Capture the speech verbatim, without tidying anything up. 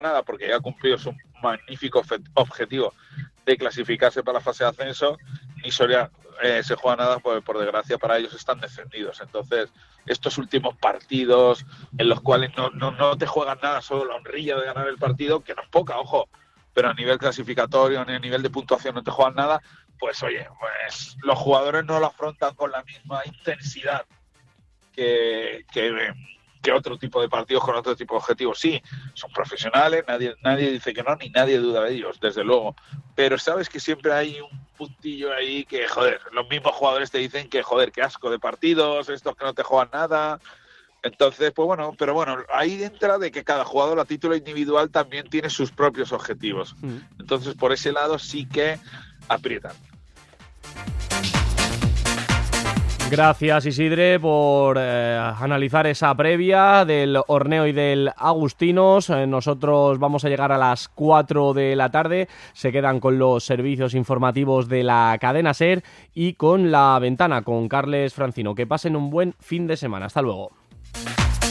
nada porque ya ha cumplido su magnífico objetivo de clasificarse para la fase de ascenso, ni Soria eh, se juega nada, porque por desgracia para ellos están descendidos. Entonces, estos últimos partidos en los cuales no, no, no te juegan nada, solo la honrilla de ganar el partido, que no es poca, ojo, pero a nivel clasificatorio, ni a nivel de puntuación no te juegan nada, pues oye, pues los jugadores no lo afrontan con la misma intensidad que, que, que otro tipo de partidos con otro tipo de objetivos. Sí, son profesionales, nadie, nadie dice que no, ni nadie duda de ellos, desde luego, pero sabes que siempre hay un puntillo ahí que, joder, los mismos jugadores te dicen que, joder, qué asco de partidos, estos que no te juegan nada. Entonces, pues bueno, pero bueno, ahí entra de que cada jugador a título individual también tiene sus propios objetivos. Mm. Entonces, por ese lado sí que aprietan. Gracias, Isidre, por eh, analizar esa previa del Horneo y del Agustinos. Eh, nosotros vamos a llegar a las cuatro de la tarde. Se quedan con los servicios informativos de la cadena SER y con La Ventana, con Carles Francino. Que pasen un buen fin de semana. Hasta luego.